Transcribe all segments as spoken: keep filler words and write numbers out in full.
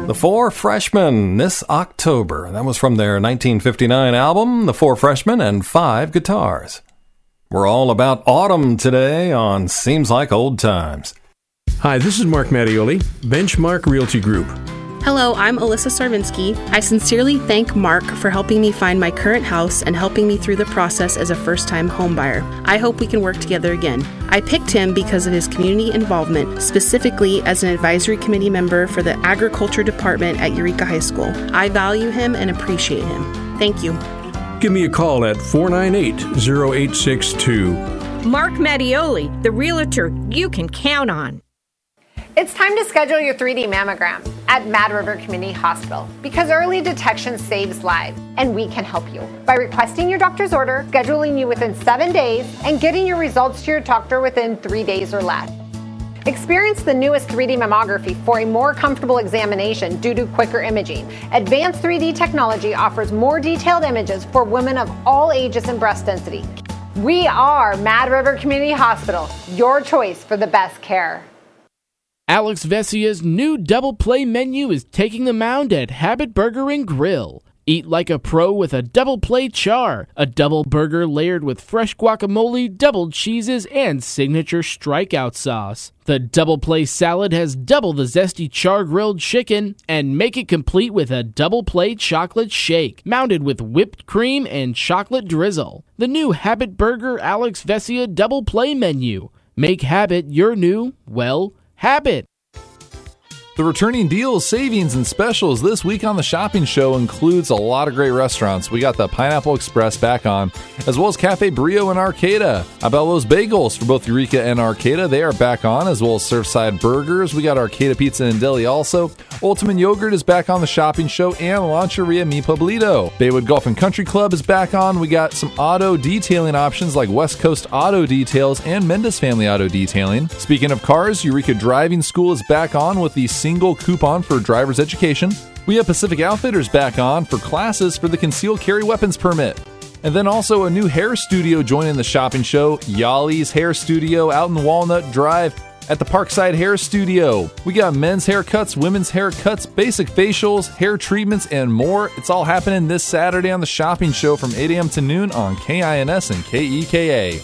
The Four Freshmen this October. That was from their nineteen fifty-nine album, The Four Freshmen and Five Guitars. We're all about autumn today on Seems Like Old Times. Hi, this is Mark Mattioli, Benchmark Realty Group. Hello, I'm Alyssa Sarvinsky. I sincerely thank Mark for helping me find my current house and helping me through the process as a first-time homebuyer. I hope we can work together again. I picked him because of his community involvement, specifically as an advisory committee member for the agriculture department at Eureka High School. I value him and appreciate him. Thank you. Give me a call at four nine eight, zero eight six two. Mark Mattioli, the realtor you can count on. It's time to schedule your three D mammogram at Mad River Community Hospital because early detection saves lives, and we can help you by requesting your doctor's order, scheduling you within seven days, and getting your results to your doctor within three days or less. Experience the newest three D mammography for a more comfortable examination due to quicker imaging. Advanced three D technology offers more detailed images for women of all ages and breast density. We are Mad River Community Hospital, your choice for the best care. Alex Vesia's new double play menu is taking the mound at Habit Burger and Grill. Eat like a pro with a double play char, a double burger layered with fresh guacamole, double cheeses, and signature strikeout sauce. The double play salad has double the zesty char grilled chicken, and make it complete with a double play chocolate shake, mounted with whipped cream and chocolate drizzle. The new Habit Burger Alex Vesia double play menu. Make Habit your new, well, habit. The returning deals, savings, and specials this week on the Shopping Show includes a lot of great restaurants. We got the Pineapple Express back on, as well as Cafe Brio in Arcata. Abello's Bagels for both Eureka and Arcata, they are back on, as well as Surfside Burgers. We got Arcata Pizza and Deli also. Ultimate Yogurt is back on the Shopping Show, and Lancheria Mi Pueblito. Baywood Golf and Country Club is back on. We got some auto detailing options like West Coast Auto Details and Mendes Family Auto Detailing. Speaking of cars, Eureka Driving School is back on with the single coupon for driver's education. We have Pacific Outfitters back on for classes for the concealed carry weapons permit. And then also a new hair studio joining the Shopping Show, Yali's Hair Studio out in Walnut Drive at the Parkside Hair Studio. We got men's haircuts, women's haircuts, basic facials, hair treatments, and more. It's all happening this Saturday on the Shopping Show from eight a.m. to noon on K I N S and K E K A.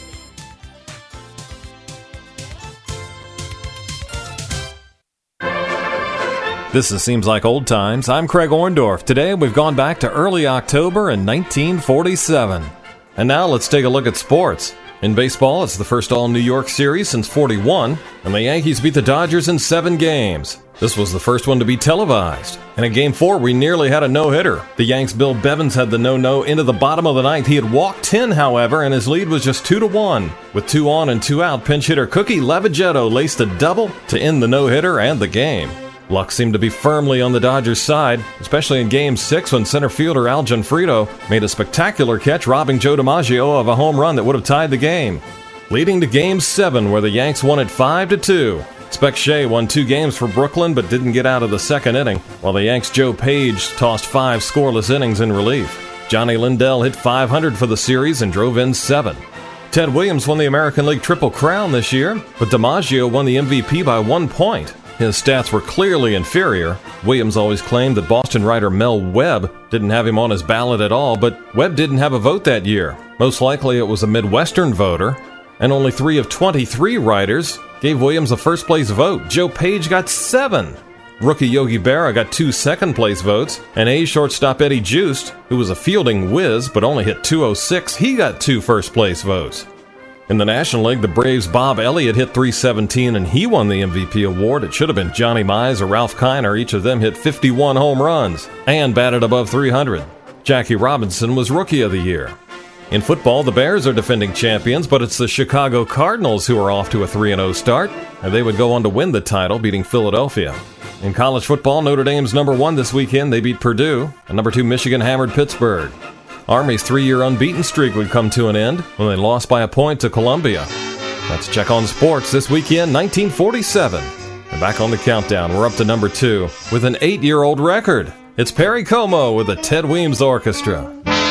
This is Seems Like Old Times. I'm Craig Orndorff. Today we've gone back to early October in nineteen forty-seven. And now let's take a look at sports. In baseball, it's the first all-New York series since forty-one, and the Yankees beat the Dodgers in seven games. This was the first one to be televised. And in Game four, we nearly had a no-hitter. The Yanks' Bill Bevins had the no-no into the bottom of the ninth. He had walked ten, however, and his lead was just two to one. With two on and two out, pinch hitter Cookie Levigetto laced a double to end the no-hitter and the game. Luck seemed to be firmly on the Dodgers' side, especially in Game six when center fielder Al Gianfrido made a spectacular catch, robbing Joe DiMaggio of a home run that would have tied the game. Leading to Game seven, where the Yanks won it five to two. Spec Shea won two games for Brooklyn but didn't get out of the second inning, while the Yanks' Joe Page tossed five scoreless innings in relief. Johnny Lindell hit five hundred for the series and drove in seven. Ted Williams won the American League Triple Crown this year, but DiMaggio won the M V P by one point. His stats were clearly inferior. Williams always claimed that Boston writer Mel Webb didn't have him on his ballot at all, but Webb didn't have a vote that year. Most likely it was a Midwestern voter, and only three of twenty-three writers gave Williams a first-place vote. Joe Page got seven. Rookie Yogi Berra got two second-place votes, and A's shortstop Eddie Joost, who was a fielding whiz but only hit two oh six, he got two first-place votes. In the National League, the Braves' Bob Elliott hit three seventeen and he won the M V P award. It should have been Johnny Mize or Ralph Kiner. Each of them hit fifty-one home runs and batted above three hundred. Jackie Robinson was Rookie of the Year. In football, the Bears are defending champions, but it's the Chicago Cardinals who are off to a three and oh start, and they would go on to win the title, beating Philadelphia. In college football, Notre Dame's number one this weekend. They beat Purdue, and number two Michigan hammered Pittsburgh. Army's three-year unbeaten streak would come to an end when they lost by a point to Columbia. That's Check on Sports this weekend, nineteen forty-seven. And back on the countdown, we're up to number two with an eight-year-old record. It's Perry Como with the Ted Weems Orchestra.